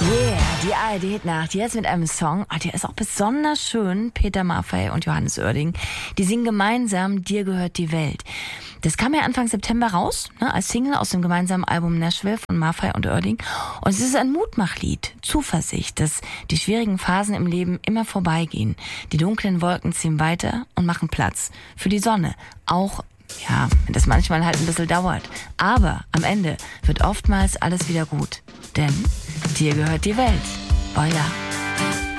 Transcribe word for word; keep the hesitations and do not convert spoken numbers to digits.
Yeah, die A R D-Hitnacht, jetzt mit einem Song, oh, der ist auch besonders schön, Peter Maffay und Johannes Oerding, die singen gemeinsam Dir gehört die Welt. Das kam ja Anfang September raus, ne, als Single aus dem gemeinsamen Album Nashville von Maffay und Oerding. Und es ist ein Mutmachlied, Zuversicht, dass die schwierigen Phasen im Leben immer vorbeigehen. Die dunklen Wolken ziehen weiter und machen Platz für die Sonne, auch ja, wenn das manchmal halt ein bisschen dauert. Aber am Ende wird oftmals alles wieder gut. Denn dir gehört die Welt. Oh ja.